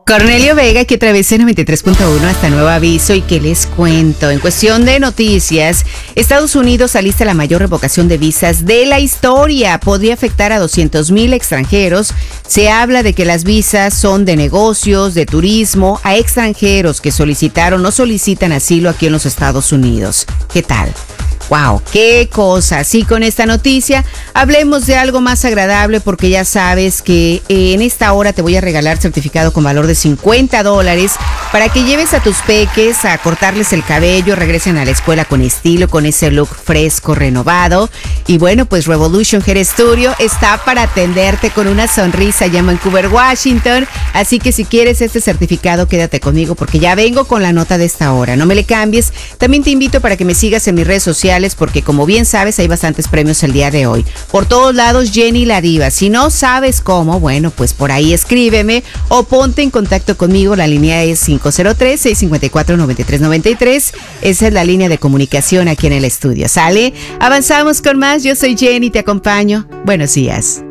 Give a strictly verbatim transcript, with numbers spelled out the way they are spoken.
Cornelio Vega, que atravesé noventa y tres punto uno hasta nuevo aviso. Y que les cuento, en cuestión de noticias, Estados Unidos alista la mayor revocación de visas de la historia. Podría afectar a doscientos mil extranjeros. Se habla de que las visas son de negocios, de turismo, a extranjeros que solicitaron o solicitan asilo aquí en los Estados Unidos. ¿Qué tal? ¡Wow! ¡Qué cosa! Sí, con esta noticia hablemos de algo más agradable, porque ya sabes que en esta hora te voy a regalar certificado con valor de cincuenta dólares para que lleves a tus peques a cortarles el cabello, regresen a la escuela con estilo, con ese look fresco, renovado. Y bueno, pues Revolution Hair Studio está para atenderte con una sonrisa allá en Vancouver, Washington. Así que si quieres este certificado, quédate conmigo porque ya vengo con la nota de esta hora. No me le cambies. También te invito para que me sigas en mis redes sociales, porque como bien sabes hay bastantes premios el día de hoy. Por todos lados, Jenny la Diva. Si no sabes cómo, bueno, pues por ahí escríbeme o ponte en contacto conmigo. La línea es cinco cero tres, seis cinco cuatro, nueve tres nueve tres. Esa es la línea de comunicación aquí en el estudio. ¿Sale? Avanzamos con más. Yo soy Jenny, te acompaño. Buenos días.